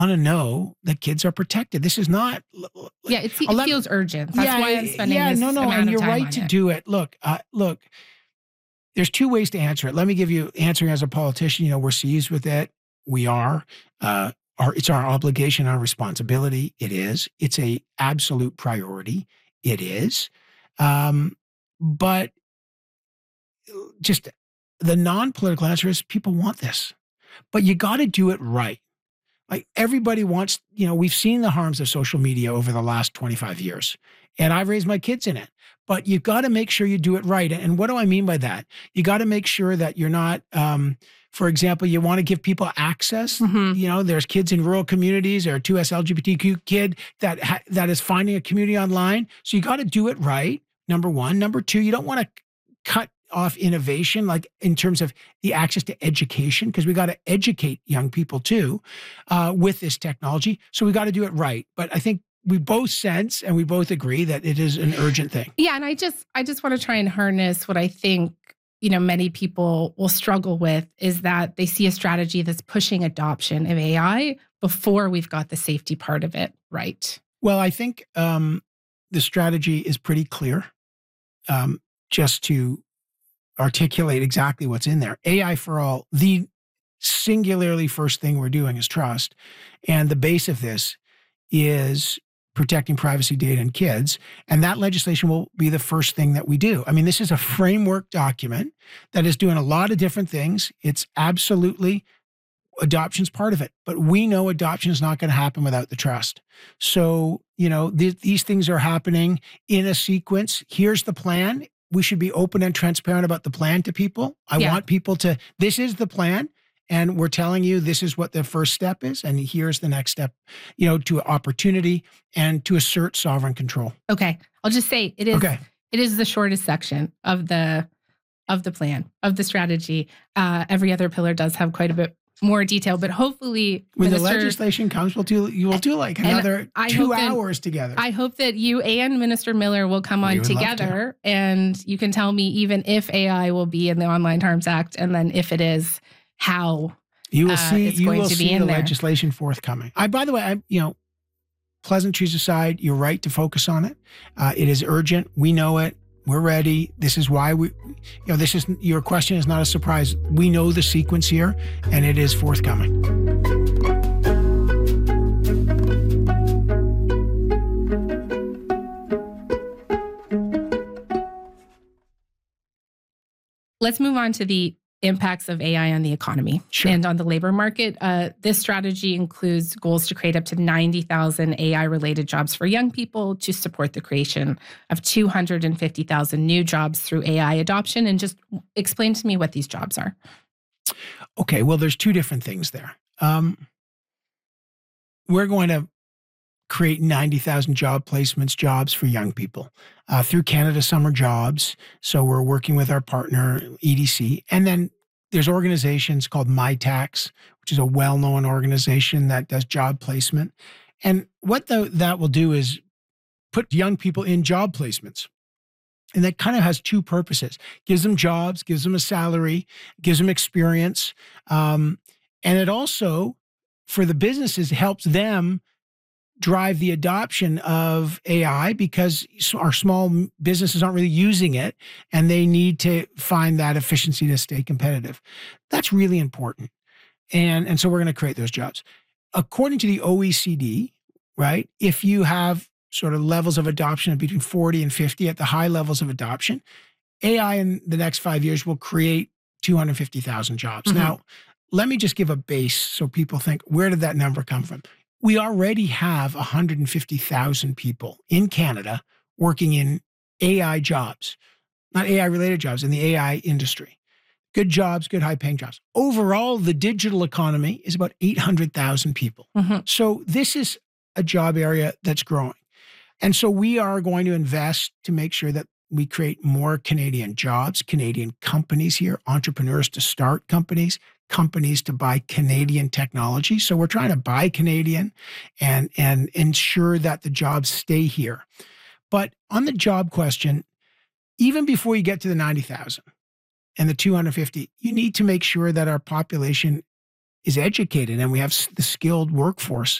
want to know that kids are protected. This is not. Yeah, it feels urgent. That's why I'm spending this amount of time and you're right on to it. do it. Look, there's two ways to answer it. Let me give you answering as a politician. We're seized with it. We are. It's our obligation, our responsibility. It is. It's a absolute priority. It is. But just the non-political answer is people want this, but you got to do it right. Like everybody wants, we've seen the harms of social media over the last 25 years, and I've raised my kids in it. But you've got to make sure you do it right. And what do I mean by that? You got to make sure that you're not, for example, you want to give people access. Mm-hmm. There's kids in rural communities or a 2S LGBTQ kid that is finding a community online. So you got to do it right, number one. Number two, you don't want to cut off innovation, like in terms of the access to education, because we got to educate young people too with this technology. So we got to do it right. But I think we both sense and we both agree that it is an urgent thing. Yeah, and I just want to try and harness what I think many people will struggle with is that they see a strategy that's pushing adoption of AI before we've got the safety part of it right. Well, I think the strategy is pretty clear. Just to articulate exactly what's in there. AI for all, the singularly first thing we're doing is trust. And the base of this is protecting privacy data and kids. And that legislation will be the first thing that we do. I mean, this is a framework document that is doing a lot of different things. It's absolutely adoption's part of it, but we know adoption is not going to happen without the trust. So, these things are happening in a sequence. Here's the plan. We should be open and transparent about the plan to people. I want people to, this is the plan. And we're telling you, this is what the first step is. And here's the next step, to opportunity and to assert sovereign control. Okay. I'll just say it is the shortest section of the plan, of the strategy. Every other pillar does have quite a bit more detail, but hopefully when the legislation comes, you will do like another 2 hours together. I hope that you and Minister Miller will come on together and you can tell me even if AI will be in the Online Harms Act, and then if it is, how you will see, it's going to be in the there. Legislation forthcoming. By the way, pleasantries aside, you're right to focus on it. It is urgent. We know it. We're ready. This is why your question is not a surprise. We know the sequence here, and it is forthcoming. Let's move on to the impacts of AI on the economy and on the labor market. This strategy includes goals to create up to 90,000 AI-related jobs for young people, to support the creation of 250,000 new jobs through AI adoption. And just explain to me what these jobs are. Okay, well, there's two different things there. We're going to create 90,000 job placements, jobs for young people through Canada Summer Jobs. So we're working with our partner, EDC. And then there's organizations called MyTax, which is a well-known organization that does job placement. And what that will do is put young people in job placements. And that kind of has two purposes. Gives them jobs, gives them a salary, gives them experience. And it also, for the businesses, helps them drive the adoption of AI because our small businesses aren't really using it and they need to find that efficiency to stay competitive. That's really important. And so we're going to create those jobs. According to the OECD, right, if you have sort of levels of adoption of between 40 and 50 at the high levels of adoption, AI in the next 5 years will create 250,000 jobs. Mm-hmm. Now, let me just give a base so people think, where did that number come from? We already have 150,000 people in Canada working in AI jobs, not AI-related jobs, in the AI industry. Good jobs, good high-paying jobs. Overall, the digital economy is about 800,000 people. Mm-hmm. So this is a job area that's growing. And so we are going to invest to make sure that we create more Canadian jobs, Canadian companies here, entrepreneurs to start companies to buy Canadian technology. So we're trying to buy Canadian and ensure that the jobs stay here. But on the job question, even before you get to the 90,000 and the 250, you need to make sure that our population is educated and we have the skilled workforce